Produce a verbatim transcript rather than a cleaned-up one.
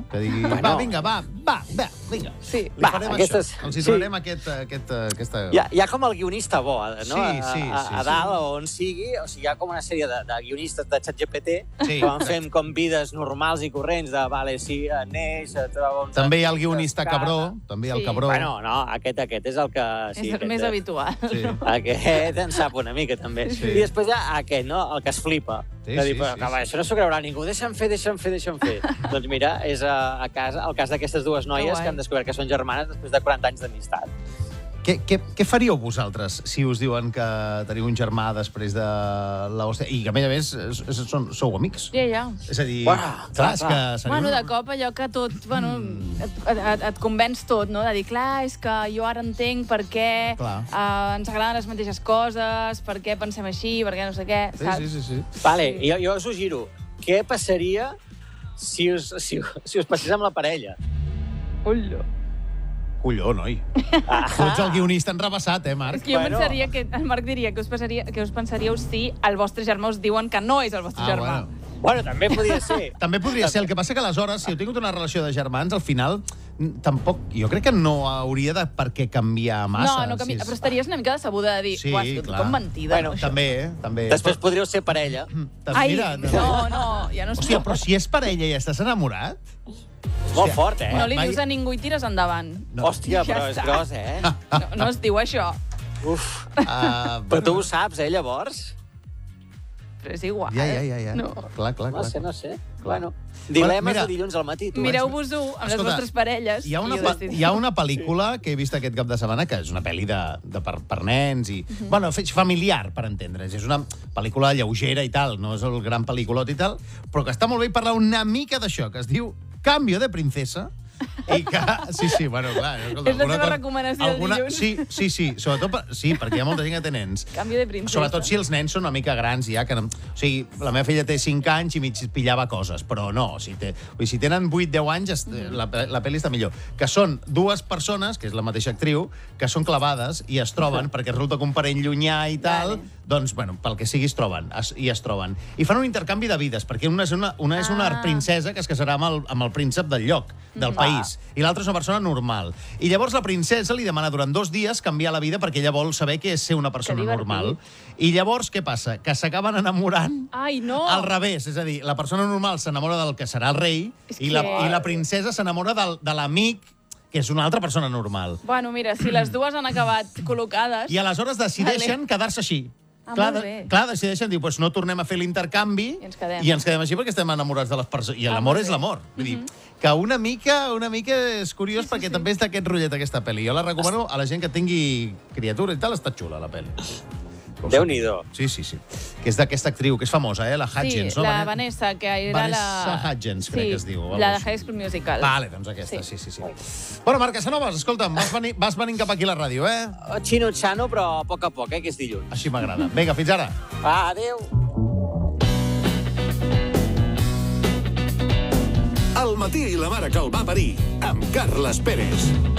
Que digui, Bueno. va, vinga, va, va, va, vinga. Sí. Li Va, farem aquestes- això. Els hi sí. donarem aquest, aquest, aquesta... Hi ha, hi ha com el guionista bo, no? Sí, sí, a, a, sí, a sí. dalt, o on sigui. O sigui, hi ha com una sèrie de, de guionistes de ChatGPT Sí, que van exacte. fent com vides normals i corrents de, vale, sí, neix, et troba un... També hi ha el guionista Casa. cabró, també hi ha el Sí. cabró. Bueno, no, aquest, aquest és el que... Sí, És el aquest, més eh, habitual. Sí. Aquest en sap una mica, també. Sí. I després hi ha aquest, no?, el que es flipa. Sí, que sí, diu, però, sí, que, va, sí. això no s'ho creurà ningú, deixa'm fer, deixa'm fer, deixa'm fer. Doncs mira, és a, a casa, el cas d'aquestes dues noies guai. que han descobert que són germanes després de quaranta anys d'amistat. Què, què, què faríeu vosaltres si us diuen que teniu un germà després de l'hòstia? I que, a més a més, s- s- són, sou amics? Ja, ja. És a dir, Uah, clar, clar, és clar. que seria Bueno, una- de cop allò que tot, bueno, et, et, et convenç tot, no? De dir, clar, és que jo ara entenc per què Clar. uh, ens agraden les mateixes coses, per què pensem així, per què no sé què, Sí, saps? sí, sí, sí. Vale, jo, jo us ho giro. Què passaria si us, si, si us passés amb la parella? Ullo. Colló, noi. Ah, Tu ets el guionista enrebaçat, eh, És Marc? que jo Bueno. pensaria que, el Marc diria que us, passaria, que us pensaríeu si el vostre germà us diuen que no és el vostre Ah, germà. bueno. Bueno, també podria ser. També podria ser. El que passa que aleshores, si heu tingut una relació de germans, al final, mm, tampoc... Jo crec que no hauria de per què canviar massa. No, no canvi... si és- però estaries una mica decebuda de dir, Sí, uah, és que clar. com mentida, Bueno, no, això? També, eh? També. Després podríeu ser parella. Però, Ai, mira, no, no, ja no es Hòstia, pot. però si és parella i estàs enamorat... Molt fort, eh? No li Mai- dius a ningú i tires endavant. No. Hòstia, però Ja és està. gros, eh? No, no es diu això, Uf. Uh, Però tu ho saps, eh, llavors? però és igual. Ja, ja, ja, ja. No. Clar, clar, No clar. sé, no sé. Bueno, dilemes mira, de dilluns al matí, tu. Mireu-vos-ho amb les Escolta, vostres parelles. Hi ha, una, i ho pa- decidiu. hi ha una pel·lícula que he vist aquest cap de setmana que és una pel·li de, de per, per nens i... Mhm. Bueno, fe- familiar, per entendre's. És una pel·lícula lleugera i tal, no és el gran pel·lículot i tal, però que està molt bé i parla una mica d'això, que es diu Cambio de princesa, i que... Sí, sí, bueno, clar. Escolta, És la alguna teva cosa- recomanació del dilluns. Sí, sí, sí, sobretot per, sí, perquè hi ha molta gent que té nens. Canvi de princesa. Sobretot si els nens són una mica grans ja, que no... O sigui, la meva filla té cinc anys i mig pillava coses, però no, si, té... Vull dir, si tenen vuit deu anys, est... la, la pel·li està millor. Que són dues persones, que és la mateixa actriu, que són clavades i es troben, perquè resulta que un parell llunyà i tal, Vale. doncs, bueno, pel que sigui es troben, es, i es troben. I fan un intercanvi de vides, perquè una és una, una, és una Ah. princesa que es casarà amb el, amb el príncep del lloc, del país, i l'altra és una persona normal. I llavors la princesa li demana durant dos dies canviar la vida perquè ella vol saber què és ser una persona divertit. normal. I llavors què passa? Que s'acaben enamorant Ai, no! al revés, és a dir, la persona normal s'enamora del que serà el rei És i, la, que- i la princesa s'enamora del- de l'amic, que és una altra persona normal. Bueno, mira, si les dues han acabat col·locades... I aleshores decideixen quedar-se així. Ah, clar, molt de- bé. clar, decideixen dir, pues no tornem a fer l'intercanvi I ens quedem. i ens quedem així perquè estem enamorats de les persones. I Ah, l'amor molt és bé. l'amor. Vull dir, que una mica, una mica és curiós perquè també és d'aquest rotllet aquesta pel·li. Jo la recomano a la gent que tingui criatura i tal, està xula la pel·li. Déu-n'hi-do. Sí, sí, sí. Que és d'aquesta actriu, que és famosa, eh? La Hudgens, sí, no? la Vane- Vanessa, que era Vanessa la... Hudgens, crec sí, que es diu, o la de algo High així. School Musical. Vale, doncs aquesta, sí, Sí. sí, sí. Bueno, Marc Casanovas, escolta'm, vas venint, vas venint cap aquí a la ràdio, eh? Xino-xano, però a poc a poc, eh, que és dilluns. Així m'agrada. Vinga, fins ara. Va, adéu. Al matí i la mare que el va parir, amb Carles Pérez.